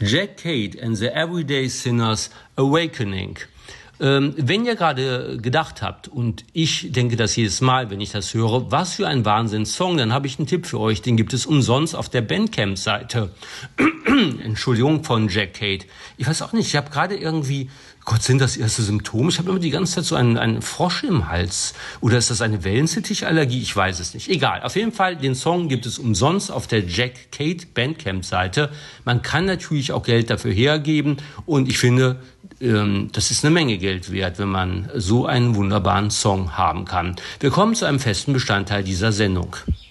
Jack Cade and the Everyday Sinners Awakening. Wenn ihr gerade gedacht habt, und ich denke das jedes Mal, wenn ich das höre, was für ein Wahnsinnssong, dann habe ich einen Tipp für euch, den gibt es umsonst auf der Bandcamp-Seite. Entschuldigung, von Jack Cade. Ich weiß auch nicht, ich habe gerade irgendwie, Gott, sind das erste Symptome? Ich habe immer die ganze Zeit so einen Frosch im Hals. Oder ist das eine Wellensittichallergie? Ich weiß es nicht. Egal, auf jeden Fall, den Song gibt es umsonst auf der Jack Cade Bandcamp-Seite. Man kann natürlich auch Geld dafür hergeben und ich finde, das ist eine Menge Geld wert, wenn man so einen wunderbaren Song haben kann. Wir kommen zu einem festen Bestandteil dieser Sendung.